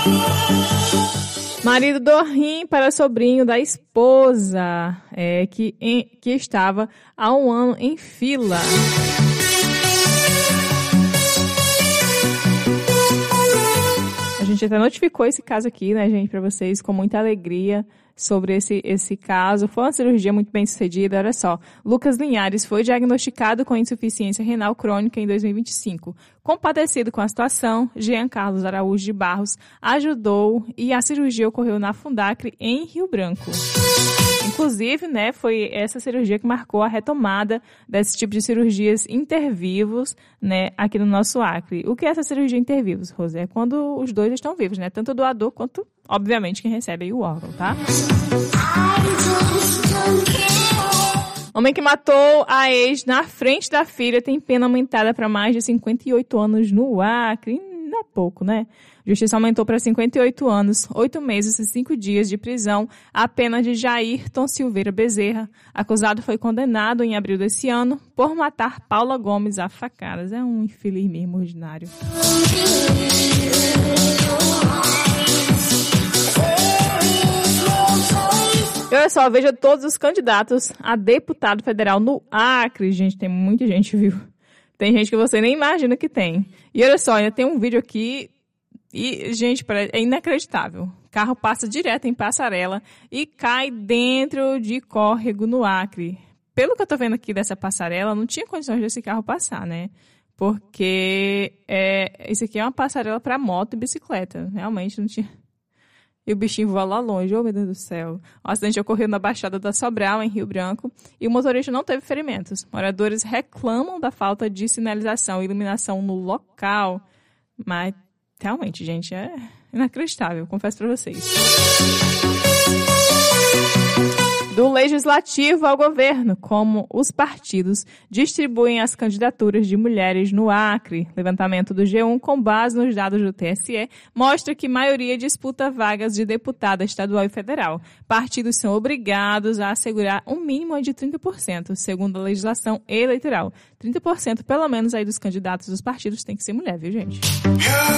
Marido do rim para sobrinho da esposa, que estava há um ano em fila. A gente até notificou esse caso aqui, né, gente, para vocês, com muita alegria sobre esse caso. Foi uma cirurgia muito bem sucedida. Olha só, Lucas Linhares foi diagnosticado com insuficiência renal crônica em 2025. Compadecido com a situação, Jean Carlos Araújo de Barros ajudou e a cirurgia ocorreu na Fundacre, em Rio Branco. Inclusive, né, foi essa cirurgia que marcou a retomada desse tipo de cirurgias intervivos, né, aqui no nosso Acre. O que é essa cirurgia intervivos, Rosé? É quando os dois estão vivos, né? Tanto o doador quanto, obviamente, quem recebe aí o órgão, tá? Homem que matou a ex na frente da filha tem pena aumentada para mais de 58 anos no Acre. Não é pouco, né? Justiça aumentou para 58 anos, 8 meses e 5 dias de prisão a pena de Jairton Silveira Bezerra. Acusado foi condenado em abril desse ano por matar Paula Gomes a facadas. É um infeliz mesmo, ordinário. E olha só, veja todos os candidatos a deputado federal no Acre. Gente, tem muita gente, viu? Tem gente que você nem imagina que tem. E olha só, ainda tem um vídeo aqui e, gente, é inacreditável. O carro passa direto em passarela e cai dentro de córrego no Acre. Pelo que eu tô vendo aqui dessa passarela, não tinha condições desse carro passar, né? Porque isso aqui é uma passarela para moto e bicicleta. Realmente não tinha... E o bichinho voa lá longe, oh meu Deus do céu. O acidente ocorreu na Baixada da Sobral, em Rio Branco, e o motorista não teve ferimentos. Moradores reclamam da falta de sinalização e iluminação no local. Mas, realmente, gente, é inacreditável, confesso pra vocês. Do Legislativo ao governo, como os partidos distribuem as candidaturas de mulheres no Acre. Levantamento do G1, com base nos dados do TSE, mostra que maioria disputa vagas de deputada estadual e federal. Partidos são obrigados a assegurar um mínimo de 30%, segundo a legislação eleitoral. 30% pelo menos aí dos candidatos dos partidos tem que ser mulher, viu, gente?